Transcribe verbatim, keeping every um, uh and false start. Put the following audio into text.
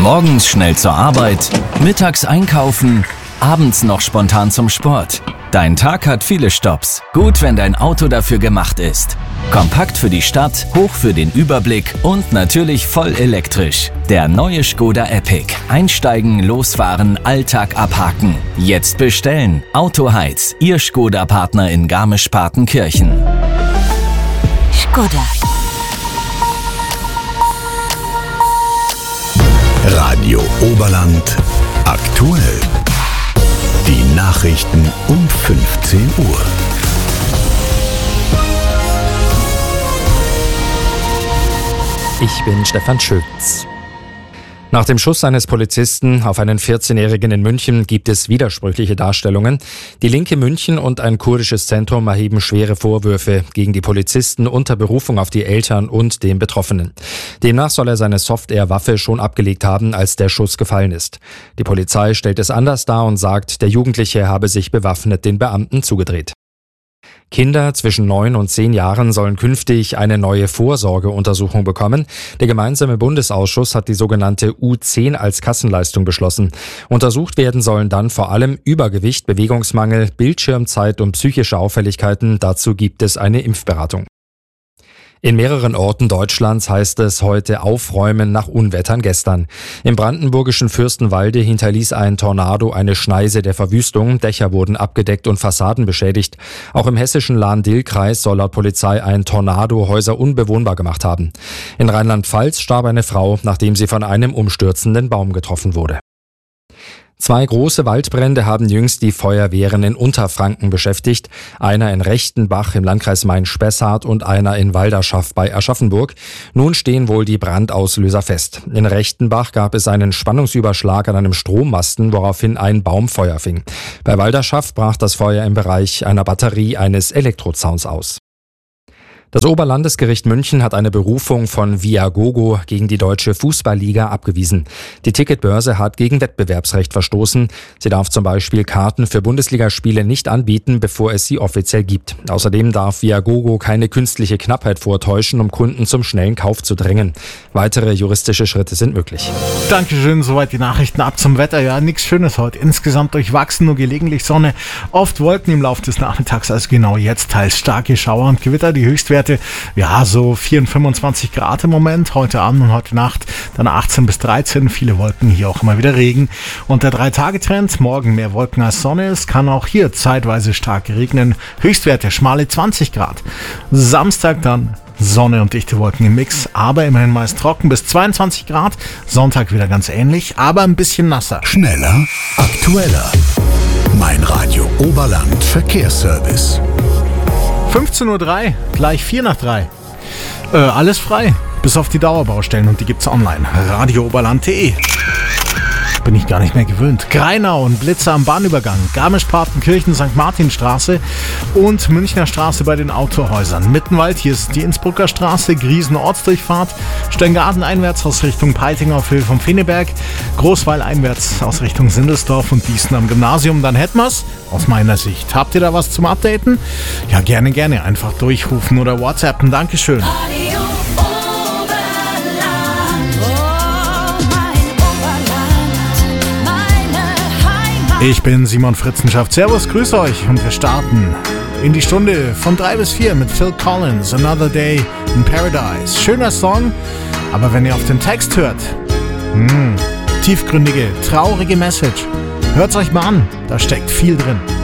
Morgens schnell zur Arbeit, mittags einkaufen, abends noch spontan zum Sport. Dein Tag hat viele Stopps. Gut, wenn dein Auto dafür gemacht ist. Kompakt für die Stadt, hoch für den Überblick und natürlich voll elektrisch. Der neue Škoda Epic. Einsteigen, losfahren, Alltag abhaken. Jetzt bestellen. Autoheiz, Ihr Škoda-Partner in Garmisch-Partenkirchen. Škoda. Radio Oberland aktuell. Die Nachrichten um fünfzehn Uhr. Ich bin Stefan Schütz. Nach dem Schuss eines Polizisten auf einen vierzehnjährigen in München gibt es widersprüchliche Darstellungen. Die Linke München und ein kurdisches Zentrum erheben schwere Vorwürfe gegen die Polizisten unter Berufung auf die Eltern und den Betroffenen. Demnach soll er seine Soft-Air-Waffe schon abgelegt haben, als der Schuss gefallen ist. Die Polizei stellt es anders dar und sagt, der Jugendliche habe sich bewaffnet den Beamten zugedreht. Kinder zwischen neun und zehn Jahren sollen künftig eine neue Vorsorgeuntersuchung bekommen. Der gemeinsame Bundesausschuss hat die sogenannte U zehn als Kassenleistung beschlossen. Untersucht werden sollen dann vor allem Übergewicht, Bewegungsmangel, Bildschirmzeit und psychische Auffälligkeiten. Dazu gibt es eine Impfberatung. In mehreren Orten Deutschlands heißt es heute Aufräumen nach Unwettern gestern. Im brandenburgischen Fürstenwalde hinterließ ein Tornado eine Schneise der Verwüstung. Dächer wurden abgedeckt und Fassaden beschädigt. Auch im hessischen Lahn-Dill-Kreis soll laut Polizei ein Tornado Häuser unbewohnbar gemacht haben. In Rheinland-Pfalz starb eine Frau, nachdem sie von einem umstürzenden Baum getroffen wurde. Zwei große Waldbrände haben jüngst die Feuerwehren in Unterfranken beschäftigt. Einer in Rechtenbach im Landkreis Main-Spessart und einer in Walderschaff bei Aschaffenburg. Nun stehen wohl die Brandauslöser fest. In Rechtenbach gab es einen Spannungsüberschlag an einem Strommasten, woraufhin ein Baum Feuer fing. Bei Walderschaff brach das Feuer im Bereich einer Batterie eines Elektrozauns aus. Das Oberlandesgericht München hat eine Berufung von Viagogo gegen die Deutsche Fußballliga abgewiesen. Die Ticketbörse hat gegen Wettbewerbsrecht verstoßen. Sie darf zum Beispiel Karten für Bundesligaspiele nicht anbieten, bevor es sie offiziell gibt. Außerdem darf Viagogo keine künstliche Knappheit vortäuschen, um Kunden zum schnellen Kauf zu drängen. Weitere juristische Schritte sind möglich. Dankeschön, soweit die Nachrichten. Ab zum Wetter. Ja, nichts Schönes heute. Insgesamt durchwachsen, nur gelegentlich Sonne, oft Wolken im Laufe des Nachmittags, also genau jetzt teils starke Schauer und Gewitter. Die Höchstwerte ja, so vierundzwanzig, fünfundzwanzig Grad im Moment, heute Abend und heute Nacht, dann achtzehn bis dreizehn, viele Wolken, hier auch immer wieder Regen. Und der Drei-Tage-Trend, morgen mehr Wolken als Sonne, es kann auch hier zeitweise stark regnen, Höchstwerte schmale zwanzig Grad. Samstag dann Sonne und dichte Wolken im Mix, aber immerhin meist trocken bis zweiundzwanzig Grad, Sonntag wieder ganz ähnlich, aber ein bisschen nasser. Schneller, aktueller. Mein Radio Oberland Verkehrsservice. fünfzehn Uhr drei, gleich vier nach drei. Äh, alles frei, bis auf die Dauerbaustellen und die gibt's online. radio oberland punkt de. Bin ich gar nicht mehr gewöhnt. Greinau und Blitzer am Bahnübergang, Garmisch-Partenkirchen, Sankt Martinstraße und Münchner Straße bei den Autohäusern. Mittenwald, hier ist die Innsbrucker Straße, Griesen Ortsdurchfahrt, Steingaden einwärts aus Richtung Peiting auf Höhe vom Feneberg, Großweil einwärts aus Richtung Sindelsdorf und Diesen am Gymnasium. Dann hätten wir's aus meiner Sicht. Habt ihr da was zum Updaten? Ja, gerne, gerne. Einfach durchrufen oder WhatsAppen. Dankeschön. Ich bin Simon Fritzenschaft. Servus, grüß euch und wir starten in die Stunde von drei bis vier mit Phil Collins, Another Day in Paradise. Schöner Song, aber wenn ihr auf den Text hört, mh, tiefgründige, traurige Message, hört's euch mal an, da steckt viel drin.